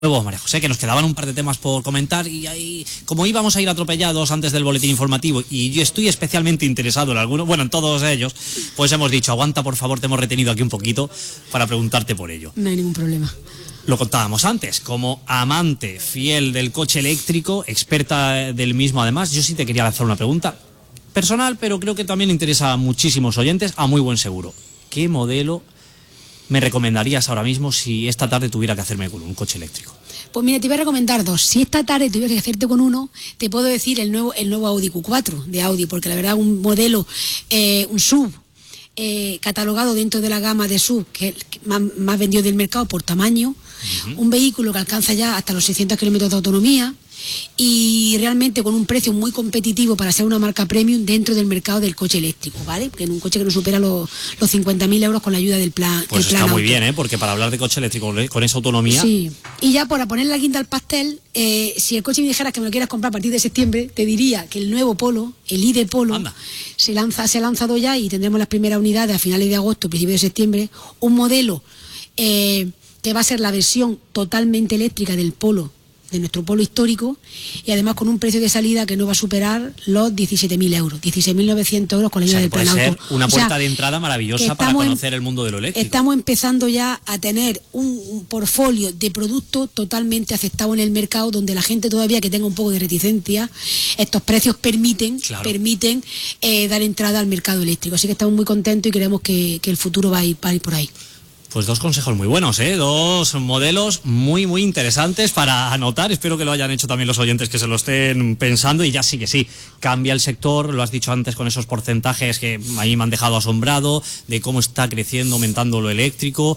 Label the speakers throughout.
Speaker 1: Luego, María José, que nos quedaban un par de temas por comentar y ahí, como íbamos a ir atropellados antes del boletín informativo y yo estoy especialmente interesado en algunos, bueno, en todos ellos, pues hemos dicho, aguanta por favor, te hemos retenido aquí un poquito para preguntarte por ello.
Speaker 2: No hay ningún problema.
Speaker 1: Lo contábamos antes, como amante fiel del coche eléctrico, experta del mismo además, yo sí te quería lanzar una pregunta personal, pero creo que también le interesa a muchísimos oyentes, a muy buen seguro. ¿Qué modelo me recomendarías ahora mismo si esta tarde tuviera que hacerme con un coche eléctrico?
Speaker 2: Pues mira, te voy a recomendar dos. Si esta tarde tuvieras que hacerte con uno, te puedo decir el nuevo Audi Q4 de Audi, porque la verdad un modelo, un SUV, catalogado dentro de la gama de SUV que más vendido del mercado por tamaño, un vehículo que alcanza ya hasta los 600 kilómetros de autonomía y realmente con un precio muy competitivo para ser una marca premium dentro del mercado del coche eléctrico, ¿vale? Porque en un coche que no supera los 50.000 euros con la ayuda del plan.
Speaker 1: Pues
Speaker 2: del plan
Speaker 1: está muy
Speaker 2: auto.
Speaker 1: bien, porque para hablar de coche eléctrico con esa autonomía...
Speaker 2: Sí, y ya para poner la guinda al pastel, si el coche me dijeras que me lo quieras comprar a partir de septiembre, te diría que el nuevo Polo, el ID Polo, se ha lanzado ya y tendremos las primeras unidades a finales de agosto, principios de septiembre, un modelo que va a ser la versión totalmente eléctrica del Polo, de nuestro Polo histórico, y además con un precio de salida que no va a superar los 17.000 euros, 16.900 euros con la ayuda del plan auto.
Speaker 1: Puede ser una puerta de entrada maravillosa para conocer el mundo de lo eléctrico.
Speaker 2: Estamos empezando ya a tener un portfolio de productos totalmente aceptado en el mercado, donde la gente todavía que tenga un poco de reticencia, estos precios permiten dar entrada al mercado eléctrico. Así que estamos muy contentos y creemos que el futuro va a ir por ahí.
Speaker 1: Pues dos consejos muy buenos, dos modelos muy muy interesantes para anotar. Espero que lo hayan hecho también los oyentes que se lo estén pensando. Y ya sí que sí, cambia el sector, lo has dicho antes con esos porcentajes que a mí me han dejado asombrado, de cómo está creciendo, aumentando lo eléctrico.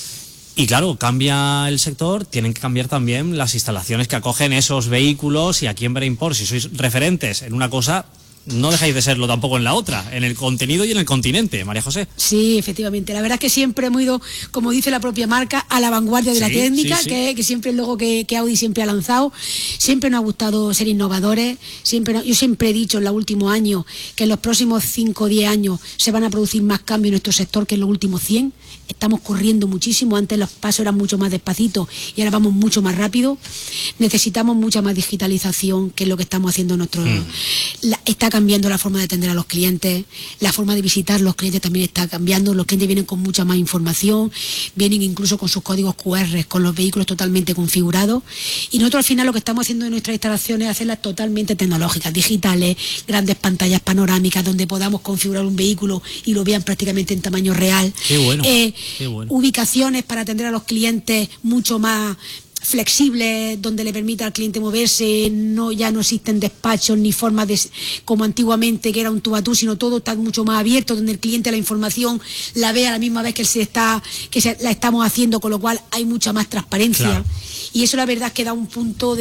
Speaker 1: Y claro, cambia el sector, tienen que cambiar también las instalaciones que acogen esos vehículos. Y aquí en Brainport, si sois referentes en una cosa, no dejáis de serlo tampoco en la otra, en el contenido y en el continente, María José.
Speaker 2: Sí, efectivamente. La verdad es que siempre hemos ido, como dice la propia marca, a la vanguardia de la técnica, sí. Que siempre es el logo que Audi siempre ha lanzado. Siempre nos ha gustado ser innovadores. Yo siempre he dicho en los últimos años que en los próximos 5 o 10 años se van a producir más cambios en nuestro sector que en los últimos 100. Estamos corriendo muchísimo, antes los pasos eran mucho más despacitos y ahora vamos mucho más rápido. Necesitamos mucha más digitalización, que es lo que estamos haciendo está cambiando la forma de atender a los clientes, la forma de visitar los clientes también está cambiando, los clientes vienen con mucha más información, vienen incluso con sus códigos QR, con los vehículos totalmente configurados, y nosotros al final lo que estamos haciendo en nuestras instalaciones es hacerlas totalmente tecnológicas, digitales, grandes pantallas panorámicas donde podamos configurar un vehículo y lo vean prácticamente en tamaño real.
Speaker 1: Qué bueno. Qué bueno.
Speaker 2: Ubicaciones para atender a los clientes mucho más flexibles, donde le permita al cliente moverse, ya no existen despachos ni formas como antiguamente, que era un tú a tú, sino todo está mucho más abierto, donde el cliente la información la ve a la misma vez que la estamos haciendo, con lo cual hay mucha más transparencia. Claro. Y eso la verdad es que da un punto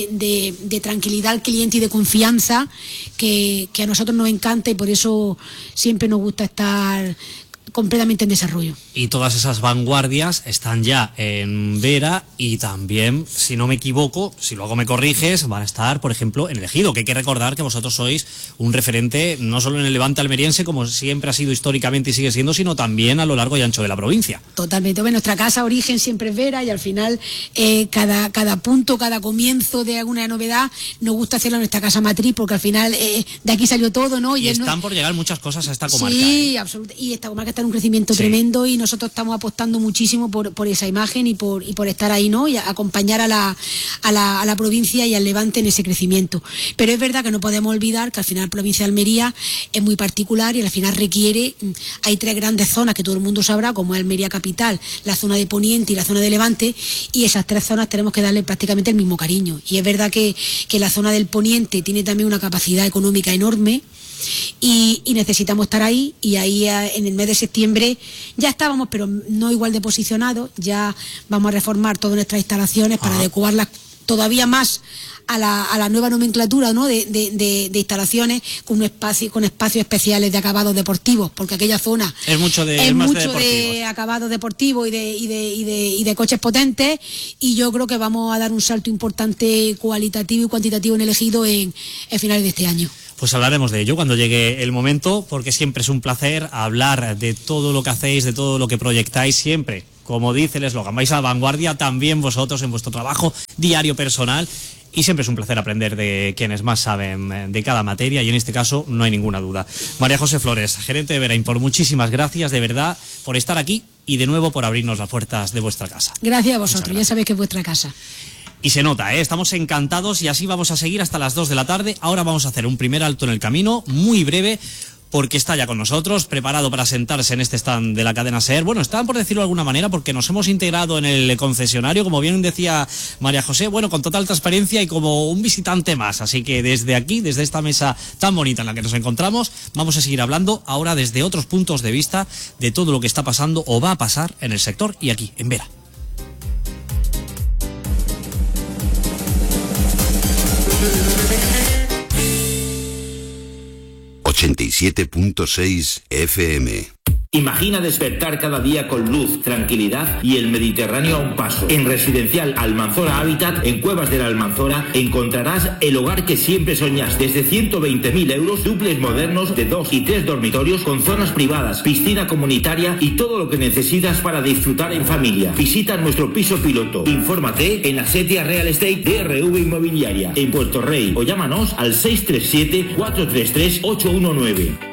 Speaker 2: de tranquilidad al cliente y de confianza que a nosotros nos encanta, y por eso siempre nos gusta estar completamente en desarrollo.
Speaker 1: Y todas esas vanguardias están ya en Vera, y también, si no me equivoco, si luego me corriges, van a estar, por ejemplo, en El Ejido, que hay que recordar que vosotros sois un referente no solo en el Levante almeriense, como siempre ha sido históricamente y sigue siendo, sino también a lo largo y ancho de la provincia.
Speaker 2: Totalmente. Bueno, nuestra casa origen siempre es Vera, y al final cada punto, cada comienzo de alguna novedad nos gusta hacerlo en nuestra casa matriz, porque al final de aquí salió todo, ¿no?
Speaker 1: Y están por llegar muchas cosas a esta comarca.
Speaker 2: Sí, absolutamente. Y esta comarca está en un crecimiento tremendo, y nosotros estamos apostando muchísimo por esa imagen y por estar ahí, ¿no? Y acompañar a la provincia y al Levante en ese crecimiento. Pero es verdad que no podemos olvidar que al final la provincia de Almería es muy particular, y al final hay 3 grandes zonas que todo el mundo sabrá, como es Almería capital, la zona de Poniente y la zona de Levante, y esas 3 zonas tenemos que darle prácticamente el mismo cariño. Y es verdad que la zona del Poniente tiene también una capacidad económica enorme, y necesitamos estar ahí, y ahí en el mes de septiembre ya estábamos, pero no igual de posicionados. Ya vamos a reformar todas nuestras instalaciones para adecuarlas todavía más a la nueva nomenclatura, ¿no? de instalaciones con espacios especiales de acabados deportivos, porque aquella zona
Speaker 1: es mucho de
Speaker 2: acabados deportivos y de coches potentes, y yo creo que vamos a dar un salto importante cualitativo y cuantitativo en El Ejido en finales de este año.
Speaker 1: Pues hablaremos de ello cuando llegue el momento, porque siempre es un placer hablar de todo lo que hacéis, de todo lo que proyectáis, siempre como dice el eslogan, vais a la vanguardia también vosotros en vuestro trabajo diario personal. Y siempre es un placer aprender de quienes más saben de cada materia, y en este caso no hay ninguna duda. María José Flores, gerente de Verainpor, muchísimas gracias de verdad por estar aquí y de nuevo por abrirnos las puertas de vuestra casa.
Speaker 2: Gracias a vosotros, ya sabéis que es vuestra casa.
Speaker 1: Y se nota, estamos encantados y así vamos a seguir hasta las 2 de la tarde. Ahora vamos a hacer un primer alto en el camino, muy breve, porque está ya con nosotros, preparado para sentarse en este stand de la cadena SER. Bueno, están por decirlo de alguna manera, porque nos hemos integrado en el concesionario, como bien decía María José, bueno, con total transparencia y como un visitante más. Así que desde aquí, desde esta mesa tan bonita en la que nos encontramos, vamos a seguir hablando ahora desde otros puntos de vista de todo lo que está pasando o va a pasar en el sector y aquí, en Vera.
Speaker 3: ...87.6 FM.
Speaker 4: Imagina despertar cada día con luz, tranquilidad y el Mediterráneo a un paso. En Residencial Almanzora Habitat, en Cuevas de la Almanzora, encontrarás el hogar que siempre soñaste. Desde 120.000 euros, dúplex modernos de 2 y 3 dormitorios con zonas privadas, piscina comunitaria y todo lo que necesitas para disfrutar en familia. Visita nuestro piso piloto. Infórmate en Asetia Real Estate DRV Inmobiliaria, en Puerto Rey, o llámanos al 637-433-819.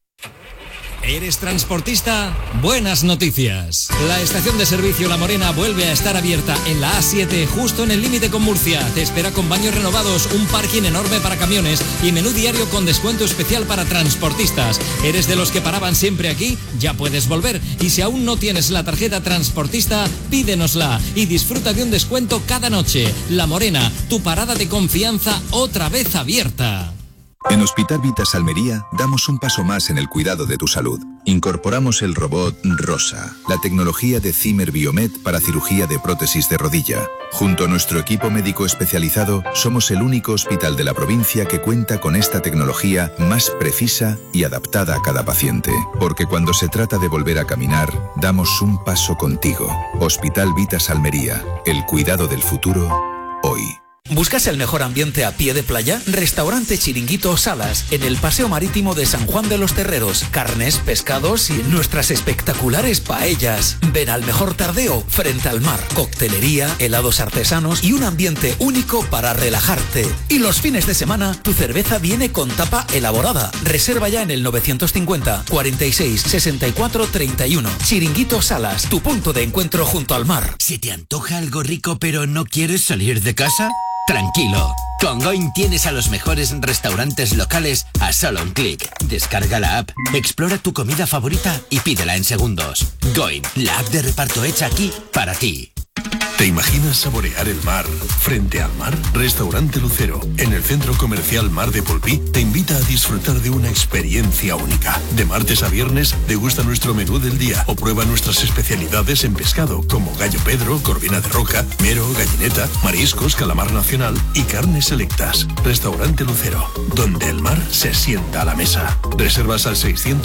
Speaker 5: ¿Eres transportista? Buenas noticias. La estación de servicio La Morena vuelve a estar abierta en la A7, justo en el límite con Murcia. Te espera con baños renovados, un parking enorme para camiones y menú diario con descuento especial para transportistas. ¿Eres de los que paraban siempre aquí? Ya puedes volver. Y si aún no tienes la tarjeta transportista, pídenosla y disfruta de un descuento cada noche. La Morena, tu parada de confianza otra vez abierta.
Speaker 6: En Hospital Vitas Almería damos un paso más en el cuidado de tu salud. Incorporamos el robot Rosa, la tecnología de Zimmer Biomet para cirugía de prótesis de rodilla. Junto a nuestro equipo médico especializado, somos el único hospital de la provincia que cuenta con esta tecnología más precisa y adaptada a cada paciente. Porque cuando se trata de volver a caminar, damos un paso contigo. Hospital Vitas Almería, el cuidado del futuro, hoy.
Speaker 7: ¿Buscas el mejor ambiente a pie de playa? Restaurante Chiringuito Salas, en el Paseo Marítimo de San Juan de los Terreros. Carnes, pescados y nuestras espectaculares paellas. Ven al mejor tardeo frente al mar. Coctelería, helados artesanos y un ambiente único para relajarte. Y los fines de semana, tu cerveza viene con tapa elaborada. Reserva ya en el 950 46 64 31. Chiringuito Salas, tu punto de encuentro junto al mar.
Speaker 8: ¿Se te antoja algo rico pero no quieres salir de casa? Tranquilo, con Going tienes a los mejores restaurantes locales a solo un clic. Descarga la app, explora tu comida favorita y pídela en segundos. Going, la app de reparto hecha aquí para ti.
Speaker 9: ¿Te imaginas saborear el mar frente al mar? Restaurante Lucero, en el Centro Comercial Mar de Polpí, te invita a disfrutar de una experiencia única. De martes a viernes, degusta nuestro menú del día o prueba nuestras especialidades en pescado, como gallo pedro, corvina de roca, mero, gallineta, mariscos, calamar nacional y carnes selectas. Restaurante Lucero, donde el mar se sienta a la mesa. Reservas al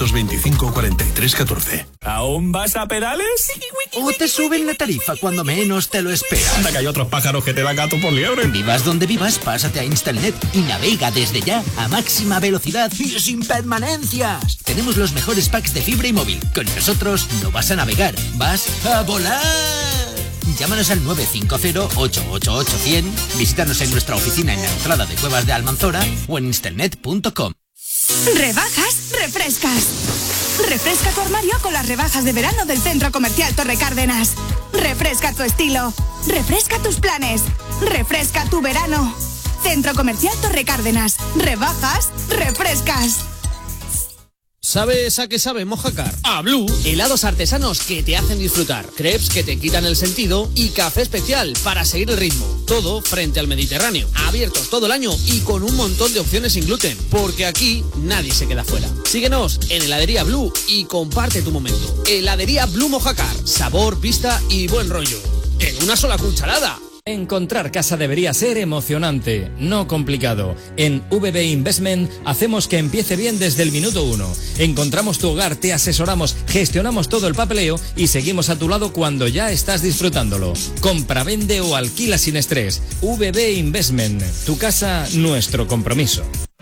Speaker 9: 625 43 14.
Speaker 10: ¿Aún vas a pedales?
Speaker 8: O te suben la tarifa cuando menos te lo esperas.
Speaker 10: Anda, que hay otros pájaros que te dan gato por liebre.
Speaker 8: Vivas donde vivas, pásate a Instalnet y navega desde ya a máxima velocidad y sin permanencias. Tenemos los mejores packs de fibra y móvil. Con nosotros no vas a navegar, vas a volar. Llámanos al 950-888-100, visítanos en nuestra oficina en la entrada de Cuevas de Almanzora o en instalnet.com.
Speaker 11: Rebajas, refrescas. Refresca tu armario con las rebajas de verano del Centro Comercial Torre Cárdenas. Refresca tu estilo. Refresca tus planes. Refresca tu verano. Centro Comercial Torre Cárdenas. Rebajas, refrescas.
Speaker 12: ¿Sabes a qué sabe Mojácar? A Blue. Helados artesanos que te hacen disfrutar, crepes que te quitan el sentido y café especial para seguir el ritmo. Todo frente al Mediterráneo. Abiertos todo el año y con un montón de opciones sin gluten. Porque aquí nadie se queda fuera. Síguenos en Heladería Blue y comparte tu momento. Heladería Blue Mojácar. Sabor, vista y buen rollo. En una sola cucharada.
Speaker 5: Encontrar casa debería ser emocionante, no complicado. En VB Investment hacemos que empiece bien desde el minuto 1. Encontramos tu hogar, te asesoramos, gestionamos todo el papeleo y seguimos a tu lado cuando ya estás disfrutándolo. Compra, vende o alquila sin estrés. VB Investment, tu casa, nuestro compromiso.